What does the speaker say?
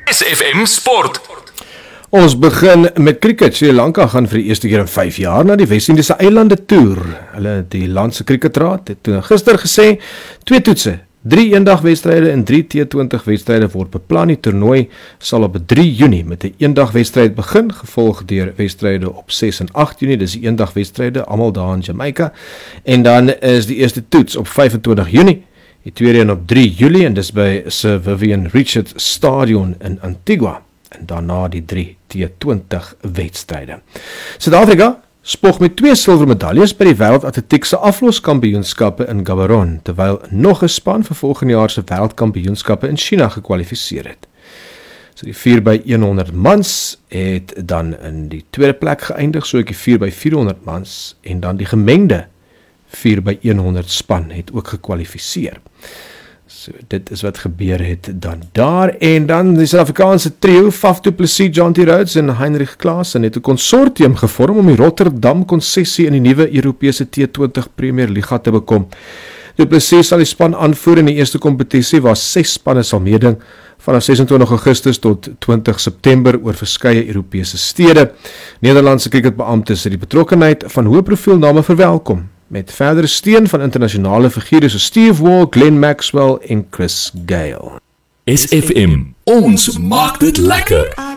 SFM Sport. Ons begin met cricket. Sri Lanka gaan vir die eerste keer in 5 jaar na die Wes-Indiese eilande toer. Die landse cricketraad het gister gesê 2 toetse, 3 eendagwedstryde en 3 T20 wedstryde word beplan. Die toernooi sal op 3 Junie met 'n eendagwedstryd begin, gevolg deur wedstryde op 6 en 8 Junie. Dis die eendagwedstryde, almal daar in Jamaica. En dan is die eerste toets op 25 Junie. Die tweede een op 3 Julie en dis by Sir Vivian Richards Stadion in Antigua. En daarna die 3 T20 wedstryde. Suid-Afrika spog met 2 silwer medaljes by die wêreldatletiekse afloskampioenskappe in Gaborone, terwyl nog 'n span vir volgende jaar se wêreldkampioenskappe in China gekwalifiseer het. So die 4x100 mans het dan in die tweede plek geëindig, so ek die 4x400 mans en dan die gemengde 4x100 span het ook gekwalifiseer. So dit is wat gebeur het dan daar. En dan die Suid-Afrikaanse trio, Faf du Plessis, John T. Rhodes en Heinrich Klaasen het 'n konsortium gevorm om die Rotterdam konsessie in die nuwe Europese T20 Premier Liga te bekom. Du Plessis sal die span aanvoer in die eerste kompetisie waar 6 spanne sal meeding vanaf 26 Augustus tot 20 September oor verskeie Europese stede. Nederlandse cricketbeamptes het die betrokkenheid van hoë profielname verwelkom, met verdere steun van internasionale figure soos Steve Waugh, Glenn Maxwell en Chris Gayle. SFM, ons maak dit lekker.